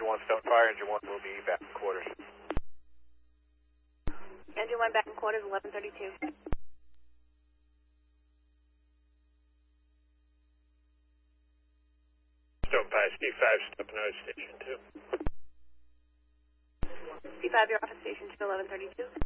Engine 1 Stonefire, Engine 1 will be back in quarters. Engine 1 back in quarters, 1132. Stonefire, C5, stepping out of Station 2. C5, you're off at Station 2, 1132.